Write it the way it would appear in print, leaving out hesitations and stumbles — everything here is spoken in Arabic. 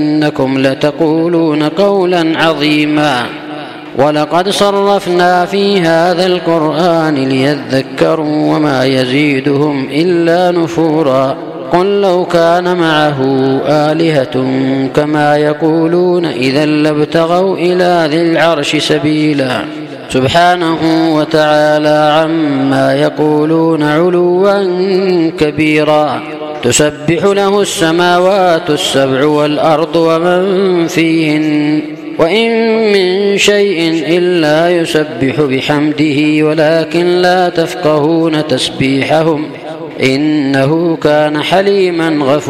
إنكم لتقولون قولا عظيما ولقد صرفنا في هذا القرآن ليذكروا وما يزيدهم إلا نفورا قل لو كان معه آلهة كما يقولون إذا لابتغوا إلى ذي العرش سبيلا سبحانه وتعالى عما يقولون علوا كبيرا تسبح له السماوات السبع والأرض ومن فيهن وإن من شيء إلا يسبح بحمده ولكن لا تفقهون تسبيحهم إنه كان حليما غفورا